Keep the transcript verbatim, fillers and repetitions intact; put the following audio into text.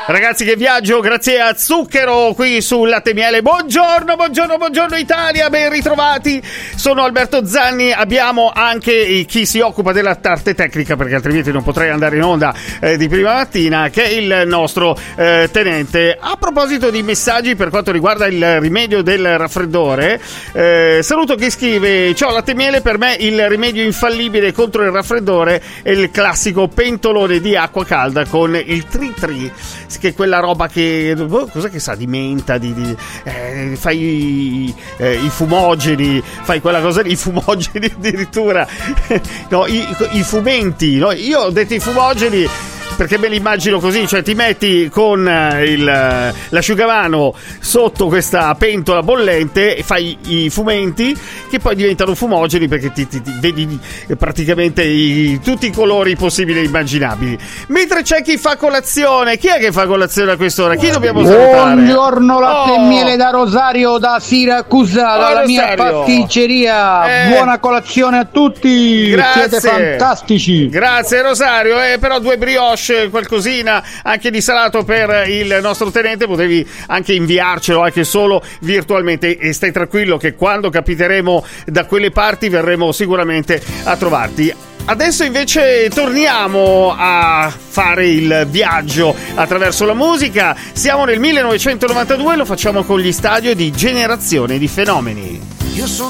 Ragazzi, che viaggio, grazie a Zucchero qui sul Latte e Miele. Buongiorno, buongiorno, buongiorno Italia, ben ritrovati. Sono Alberto Zanni, abbiamo anche chi si occupa della parte tecnica, perché altrimenti non potrei andare in onda eh, di prima mattina, che è il nostro eh, tenente. A proposito di messaggi per quanto riguarda il rimedio del raffreddore, eh, saluto chi scrive: ciao Latte e Miele, per me il rimedio infallibile contro il raffreddore è il classico pentolone di acqua calda con il tri tri, che è quella roba che cosa che sa di menta, di, di eh, fai i, eh, i fumogeni, fai quella cosa lì, i fumogeni addirittura no, i, i fumenti, no? Io ho detto i fumogeni perché me li immagino così, cioè ti metti con il, l'asciugamano sotto questa pentola bollente e fai i fumenti che poi diventano fumogeni, perché ti, ti, ti vedi praticamente i, tutti i colori possibili e immaginabili. Mentre c'è chi fa colazione, chi è che fa colazione a quest'ora? Chi dobbiamo salutare? Buongiorno Latte e oh. Miele da Rosario, da Siracusa, oh, dalla Rosario. mia pasticceria. Eh. Buona colazione a tutti. Grazie. Siete fantastici. Grazie Rosario, eh, però due brioche, qualcosina anche di salato per il nostro tenente, potevi anche inviarcelo anche solo virtualmente, e stai tranquillo che quando capiteremo da quelle parti verremo sicuramente a trovarti. Adesso invece torniamo a fare il viaggio attraverso la musica. Siamo nel millenovecentonovantadue, lo facciamo con gli Stadio di Generazione di Fenomeni. Io sono